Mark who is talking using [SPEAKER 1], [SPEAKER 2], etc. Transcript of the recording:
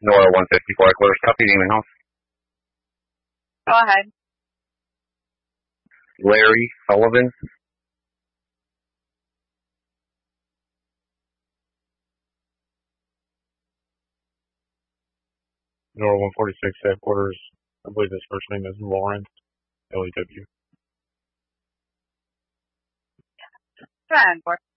[SPEAKER 1] Nora 154 Eckler, copy Demon House.
[SPEAKER 2] Go ahead.
[SPEAKER 1] Larry Sullivan.
[SPEAKER 3] Nora 146 headquarters. I believe his first name is Lawrence, L-E-W.
[SPEAKER 2] Go ahead,